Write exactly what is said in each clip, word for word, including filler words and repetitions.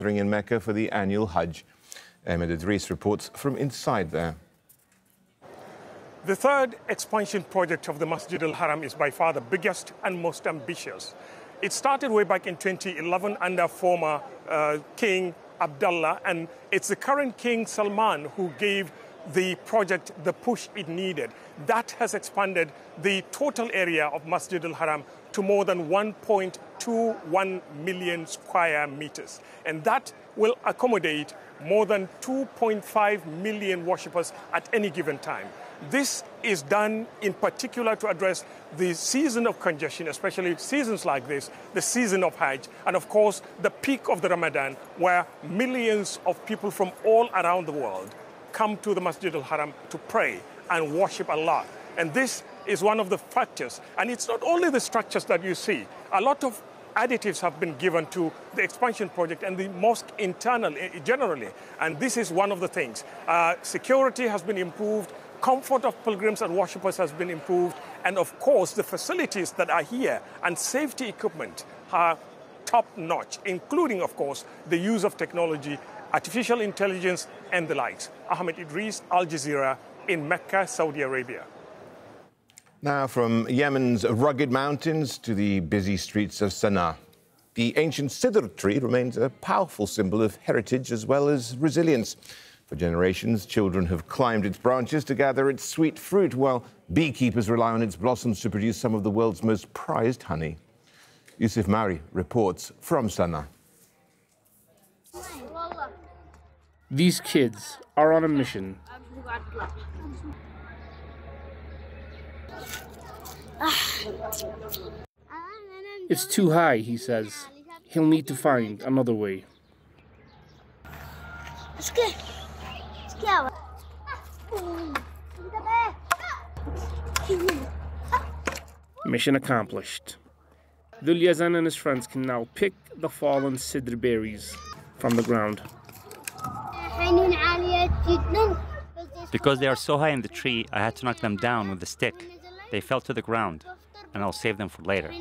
in Mecca for the annual Hajj. Ahmed Idris reports from inside there. The third expansion project of the Masjid al-Haram is by far the biggest and most ambitious. It started way back in twenty eleven under former uh, King Abdullah, and it's the current King Salman who gave the project the push it needed. That has expanded the total area of Masjid al-Haram to more than one point two one million square meters. And that will accommodate more than two point five million worshippers at any given time. This is done in particular to address the season of congestion, especially seasons like this, the season of Hajj, and of course the peak of the Ramadan, where millions of people from all around the world come to the Masjid al-Haram to pray and worship Allah. And this is one of the factors. And it's not only the structures that you see. A lot of additives have been given to the expansion project and the mosque internal generally. And this is one of the things. Uh, security has been improved. Comfort of pilgrims and worshippers has been improved. And of course, the facilities that are here and safety equipment are top-notch, including, of course, the use of technology, artificial intelligence, and the likes. Ahmed Idris, Al Jazeera, in Mecca, Saudi Arabia. Now from Yemen's rugged mountains to the busy streets of Sana'a. The ancient Sidr tree remains a powerful symbol of heritage as well as resilience. For generations, children have climbed its branches to gather its sweet fruit, while beekeepers rely on its blossoms to produce some of the world's most prized honey. Yusuf Mari reports from Sana'a. These kids are on a mission. It's too high, he says. He'll need to find another way. Mission accomplished. Dhul Yazan and his friends can now pick the fallen Sidr berries from the ground. Because they are so high in the tree, I had to knock them down with a stick. They fell to the ground, and I'll save them for later.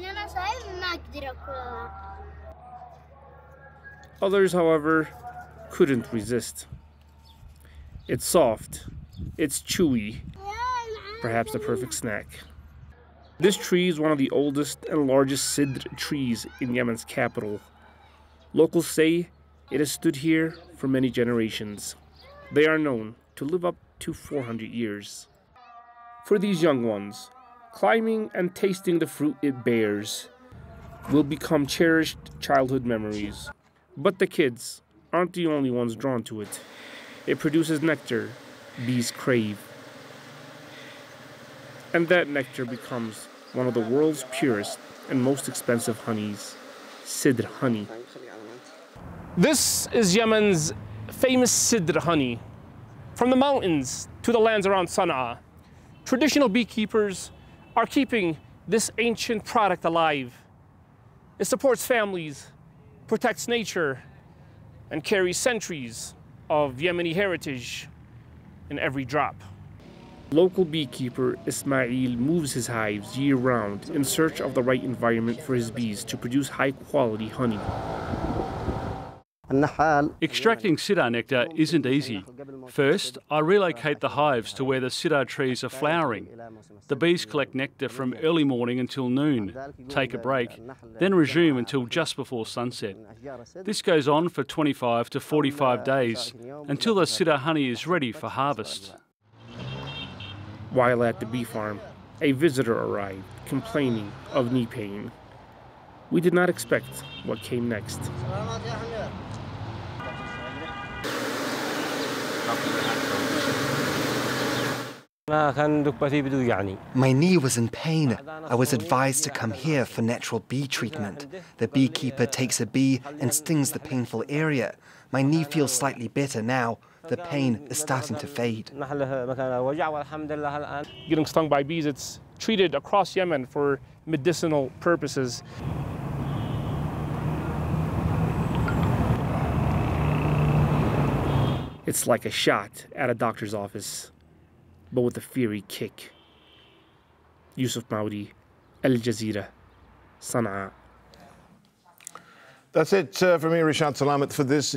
Others, however, couldn't resist. It's soft, it's chewy, perhaps the perfect snack. This tree is one of the oldest and largest Sidr trees in Yemen's capital. Locals say it has stood here for many generations. They are known to live up to four hundred years. For these young ones, climbing and tasting the fruit it bears will become cherished childhood memories. But the kids aren't the only ones drawn to it. It produces nectar bees crave. And that nectar becomes one of the world's purest and most expensive honeys, Sidr honey. This is Yemen's famous Sidr honey. From the mountains to the lands around Sana'a, traditional beekeepers are keeping this ancient product alive. It supports families, protects nature, and carries centuries of Yemeni heritage in every drop. Local beekeeper Ismail moves his hives year-round in search of the right environment for his bees to produce high-quality honey. Extracting Sidr nectar isn't easy. First, I relocate the hives to where the Sidr trees are flowering. The bees collect nectar from early morning until noon, take a break, then resume until just before sunset. This goes on for twenty-five to forty-five days until the Sidr honey is ready for harvest. While at the bee farm, a visitor arrived, complaining of knee pain. We did not expect what came next. My knee was in pain. I was advised to come here for natural bee treatment. The beekeeper takes a bee and stings the painful area. My knee feels slightly better now. The pain is starting to fade. Getting stung by bees, it's treated across Yemen for medicinal purposes. It's like a shot at a doctor's office, but with a fiery kick. Yusuf Maudi, Al Jazeera, Sana'a. That's it uh, from me, Rishad Salamat, for this.